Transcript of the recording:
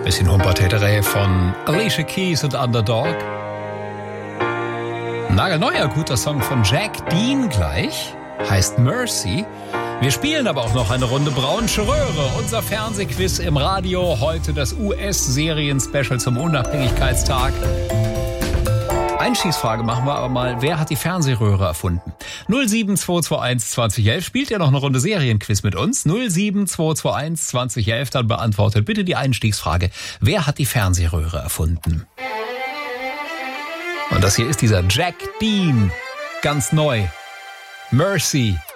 Bisschen Humpertäterei von Alicia Keys und Underdog. Nagelneuer guter Song von Jack Dean gleich, heißt Mercy. Wir spielen aber auch noch eine Runde Braunsche Röhre, unser Fernsehquiz im Radio. Heute das US-Serien-Special zum Unabhängigkeitstag. Einstiegsfrage machen wir aber mal, wer hat die Fernsehröhre erfunden? 07221 2011, spielt ihr noch eine Runde Serienquiz mit uns? 07221 2011, dann beantwortet bitte die Einstiegsfrage, wer hat die Fernsehröhre erfunden? Und das hier ist dieser Jack Dean, ganz neu, Mercy.